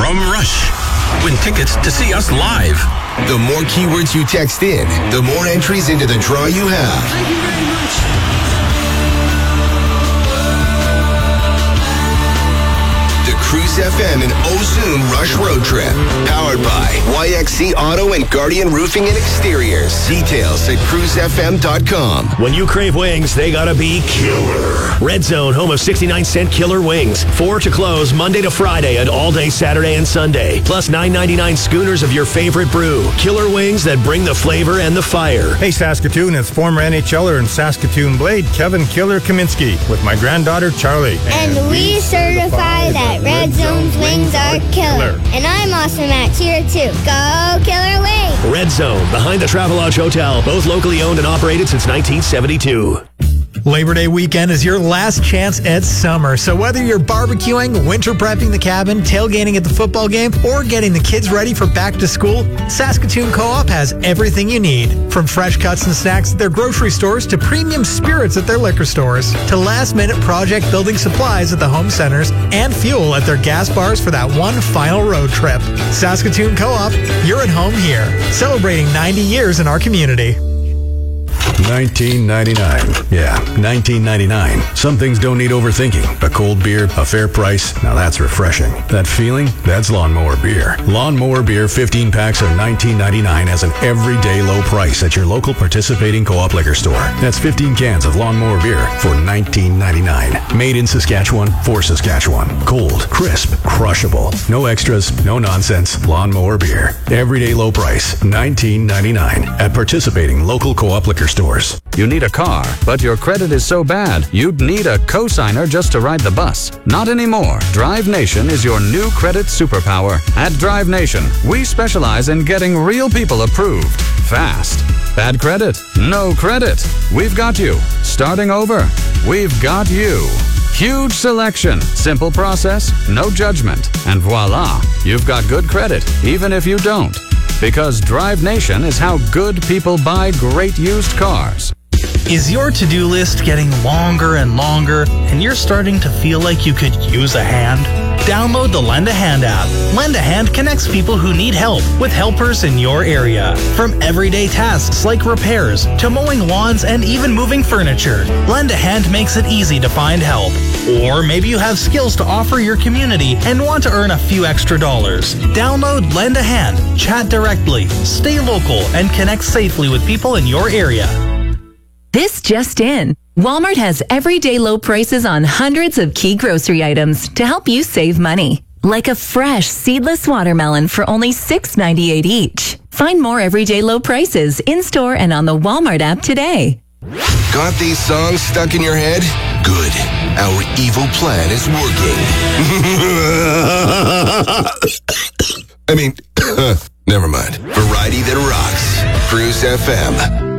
from Rush. Win tickets to see us live. The more keywords you text in, the more entries into the draw you have. Thank you very much. The Cruise FM and Ozune Rush Road Trip. Powered by YXC Auto and Guardian Roofing and Exteriors. Details at cruisefm.com. When you crave wings, they gotta be killer. Red Zone, home of 69-cent killer wings. 4 to close Monday to Friday and all day Saturday and Sunday. Plus $9.99 schooners of your favorite brew. Killer wings that bring the flavor and the fire. Hey Saskatoon, it's former NHLer and Saskatoon Blade, Kevin Killer Kaminsky, with my granddaughter Charlie. And we certify that Red Zone's wings are killer. And I'm awesome at cheer too. Go Killer Wings! Red Zone, behind the Travelodge Hotel, both locally owned and operated since 1972. Labor Day weekend is your last chance at summer. So whether you're barbecuing, winter prepping the cabin, tailgating at the football game, or getting the kids ready for back to school, Saskatoon Co-op has everything you need. From fresh cuts and snacks at their grocery stores to premium spirits at their liquor stores to last-minute project building supplies at the home centers and fuel at their gas bars for that one final road trip. Saskatoon Co-op, you're at home here, celebrating 90 years in our community. 1999. Yeah, 1999. Some things don't need overthinking. A cold beer, a fair price. Now that's refreshing. That feeling? That's Lawnmower Beer. Lawnmower Beer 15 packs of $19.99 as an everyday low price at your local participating co-op liquor store. That's 15 cans of Lawnmower Beer for $19.99. Made in Saskatchewan for Saskatchewan. Cold, crisp, crushable. No extras, no nonsense. Lawnmower Beer. Everyday low price, $19.99 at participating local co-op liquor stores. You need a car, but your credit is so bad, you'd need a cosigner just to ride the bus. Not anymore. Drive Nation is your new credit superpower. At Drive Nation, we specialize in getting real people approved fast. Bad credit? No credit. We've got you. Starting over? We've got you. Huge selection, simple process, no judgment, and voila, you've got good credit, even if you don't. Because Drive Nation is how good people buy great used cars. Is your to-do list getting longer and longer, and you're starting to feel like you could use a hand? Download the Lend a Hand app. Lend a Hand connects people who need help with helpers in your area. From everyday tasks like repairs to mowing lawns and even moving furniture, Lend a Hand makes it easy to find help. Or maybe you have skills to offer your community and want to earn a few extra dollars. Download Lend a Hand, chat directly, stay local, and connect safely with people in your area. This just in. Walmart has everyday low prices on hundreds of key grocery items to help you save money. Like a fresh seedless watermelon for only $6.98 each. Find more everyday low prices in-store and on the Walmart app today. Got these songs stuck in your head? Good. Our evil plan is working. I mean, never mind. Variety that rocks. Cruise FM.